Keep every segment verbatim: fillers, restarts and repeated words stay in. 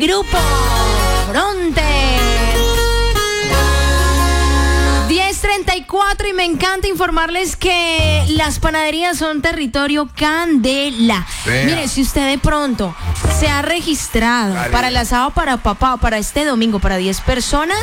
Grupo Fronte. diez treinta y cuatro y me encanta informarles que las panaderías son territorio Candela. Vea. Mire, si usted de pronto se ha registrado Caribe. para el asado para papá o para este domingo para diez personas,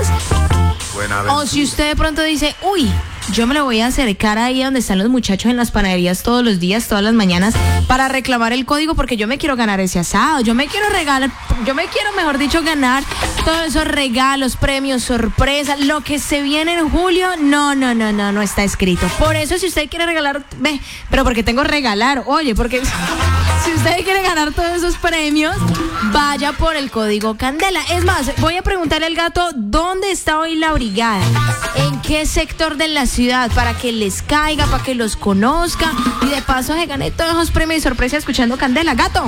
o si usted de pronto dice, uy, yo me lo voy a acercar ahí donde están los muchachos en las panaderías todos los días, todas las mañanas, para reclamar el código porque yo me quiero ganar ese asado, yo me quiero regalar, yo me quiero, mejor dicho, ganar todos esos regalos, premios, sorpresas, lo que se viene en julio, no, no, no, no, no está escrito. Por eso si usted quiere regalar, ve, pero porque tengo regalar, oye, porque si usted quiere ganar todos esos premios, vaya por el código Candela. Es más, voy a preguntarle al gato, ¿dónde está hoy la brigada? ¿En qué sector de la ciudad? Para que les caiga, para que los conozca y de paso se gane todos esos premios y sorpresas escuchando Candela. Gato.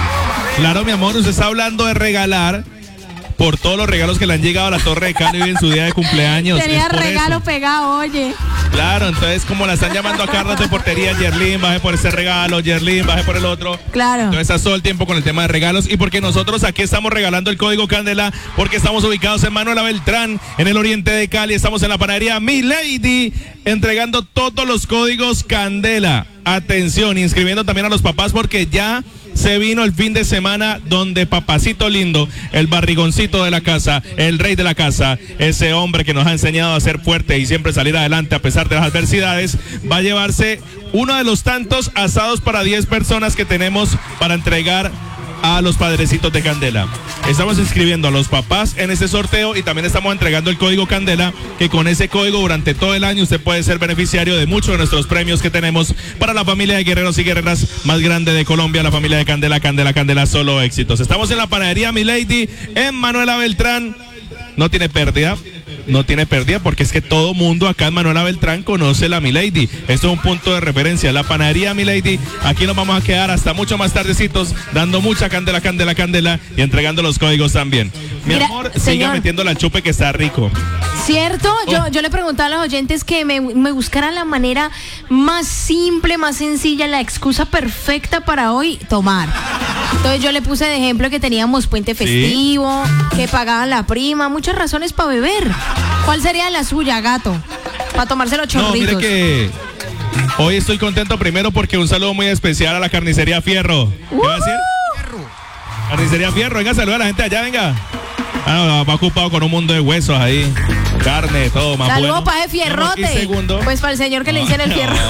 Claro, mi amor, usted está hablando de regalar por todos los regalos que le han llegado a la Torre de Cali en su día de cumpleaños. Tenía regalo eso. pegado, oye. Claro, entonces como la están llamando acá las de portería, Yerlin, baje por ese regalo, Yerlin, baje por el otro. Claro. Entonces estás todo el tiempo con el tema de regalos y porque nosotros aquí estamos regalando el código Candela, porque estamos ubicados en Manuela Beltrán, en el oriente de Cali, estamos en la panadería Mi Lady, entregando todos los códigos Candela. Atención, inscribiendo también a los papás porque ya se vino el fin de semana donde papacito lindo, el barrigoncito de la casa, el rey de la casa, ese hombre que nos ha enseñado a ser fuerte y siempre salir adelante a pesar de las adversidades, va a llevarse uno de los tantos asados para diez personas que tenemos para entregar a los padrecitos de Candela. Estamos inscribiendo a los papás en este sorteo y también estamos entregando el código Candela, que con ese código durante todo el año usted puede ser beneficiario de muchos de nuestros premios que tenemos para la familia de guerreros y guerreras más grande de Colombia, la familia de Candela, Candela, Candela, solo éxitos. Estamos en la panadería Mi Lady en Manuela Beltrán. No tiene pérdida. No tiene pérdida porque es que todo mundo acá en Manuela Beltrán conoce la Mi Lady. Esto es un punto de referencia, la panadería Mi Lady. Aquí nos vamos a quedar hasta mucho más tardecitos, dando mucha candela, candela, candela y entregando los códigos también. Mi Mira, amor, señor, siga metiendo la chupe que está rico. ¿Cierto? Oh. Yo, yo le preguntaba a los oyentes que me, me buscaran la manera más simple, más sencilla, la excusa perfecta para hoy tomar. Entonces yo le puse de ejemplo que teníamos puente festivo, ¿sí? Que pagaban la prima, muchas razones para beber. ¿Cuál sería la suya, gato? Para tomarse los chorritos. No, mire que hoy estoy contento primero porque un saludo muy especial a la carnicería Fierro. ¿Qué uh-huh. va a decir? Fierro. Carnicería Fierro, venga, saluda a la gente allá, venga. Ah, no, va ocupado con un mundo de huesos ahí. Carne, todo más Saludo bueno. para el fierrote. Pues para el señor que le dicen el fierro.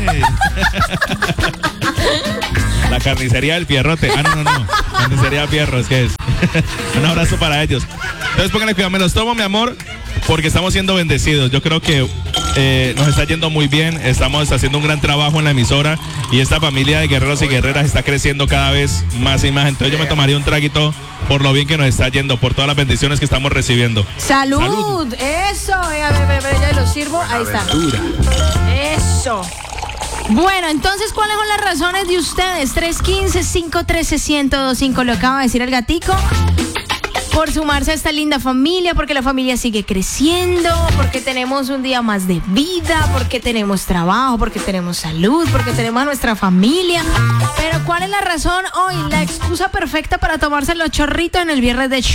La carnicería del Fierrote. Ah, no, no, no. Carnicería Fierros, ¿qué es? Un abrazo para ellos. Entonces pónganle cuidado, me los tomo, mi amor, porque estamos siendo bendecidos. Yo creo que eh, nos está yendo muy bien. Estamos haciendo un gran trabajo en la emisora y esta familia de guerreros y guerreras está creciendo cada vez más y más. Entonces yo me tomaría un traguito por lo bien que nos está yendo, por todas las bendiciones que estamos recibiendo. ¡Salud! ¡Salud! Eso, venga, a ver, a ver, a ver, ya lo sirvo. Ahí está. Eso. Bueno, entonces, ¿cuáles son las razones de ustedes? tres uno cinco, cinco uno tres, uno cero dos cinco, lo acaba de decir el gatico. Por sumarse a esta linda familia, porque la familia sigue creciendo, porque tenemos un día más de vida, porque tenemos trabajo, porque tenemos salud, porque tenemos a nuestra familia. Pero ¿cuál es la razón hoy? La excusa perfecta para tomarse los chorritos en el viernes de show.